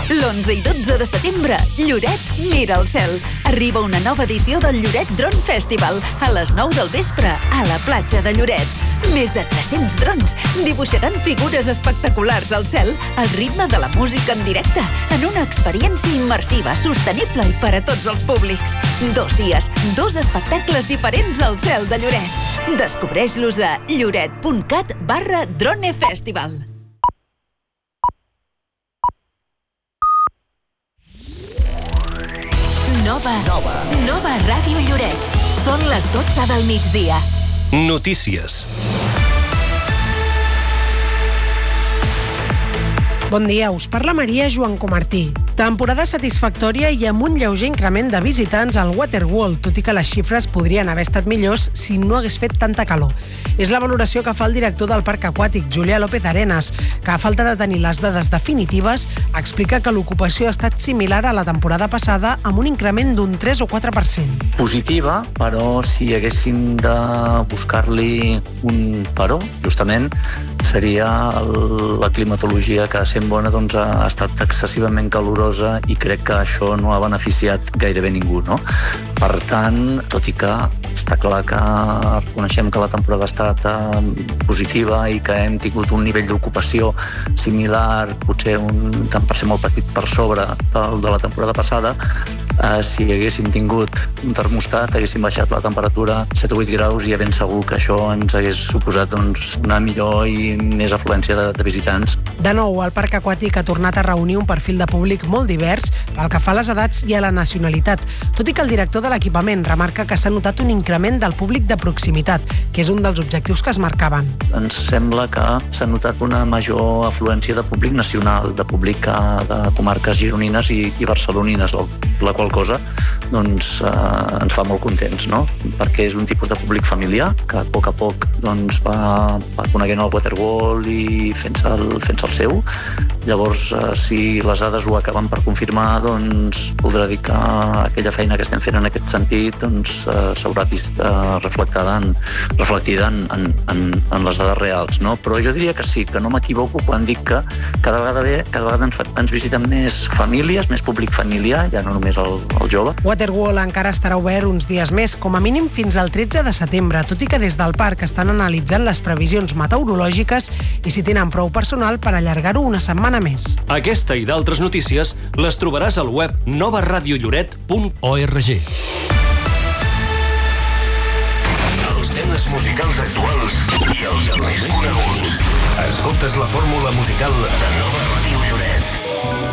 L'11 i 12 de setembre, Lloret mira el cel. Arriba una nova edició del Lloret Drone Festival a les 9 del vespre a la platja de Lloret. Més de 300 drons dibuixaran figures espectaculars al cel al ritme de la música en directe en una experiència immersiva, sostenible i per a tots els públics. 2 dies, 2 espectacles diferents al cel de Lloret. Descobreix-los a lloret.cat/dronefestival. Nova Ràdio Lloret. Són les 12 del migdia. Notícies. Bon dia, us parla Maria Joan Comartí. Temporada satisfactòria i amb un lleuger increment de visitants al Waterworld, tot i que les xifres podrien haver estat millors si no hagués fet tanta calor. És la valoració que fa el director del Parc Aquàtic, Julià López Arenas, que a falta de tenir les dades definitives, explica que l'ocupació ha estat similar a la temporada passada amb un increment d'un 3 o 4%. Positiva, però si haguéssim de buscar-li un però, justament, seria la climatologia que sent bona doncs, ha estat excessivament calorosa i crec que això no ha beneficiat gairebé ningú, no? Per tant, tot i que està clar que reconeixem que la temporada ha estat positiva i que hem tingut un nivell d'ocupació similar, potser un tant per ser molt petit per sobre del de la temporada passada, si haguéssim tingut un termostat, haguéssim baixat la temperatura 7 o 8 graus i ja ben segur que això ens hagués suposat doncs, una millor i més afluència de visitants. De nou, el Parc Aquàtic ha tornat a reunir un perfil de públic molt divers pel que fa a les edats i a la nacionalitat, tot i que el director de l'equipament remarca que s'ha notat un increment del públic de proximitat, que és un dels objectius que es marcaven. Ens sembla que s'ha notat una major afluència de públic nacional, de públic de comarques gironines i barcelonines, la qual cosa doncs, ens fa molt contents, no? Perquè és un tipus de públic familiar que a poc doncs, va coneguent el Waterworld i fent-se el seu. Llavors, si les dades ho acaben per confirmar, doncs voldrà dir que aquella feina que estem fent en aquest sentit doncs, s'haurà vist reflectida en les dades reals, no? Però jo diria que sí, que no m'equivoco quan dic que cada vegada ens visiten més famílies, més públic familiar, ja no només el jove. Waterworld encara estarà obert uns dies més, com a mínim fins al 13 de setembre, tot i que des del parc estan analitzant les previsions meteorològiques i si tenen prou personal per allargar-ho una setmana més. Aquesta i d'altres notícies les trobaràs al web novaradiolloret.org. Els temes musicals actuals i els més coneguts. Escoltes la fórmula musical de Nova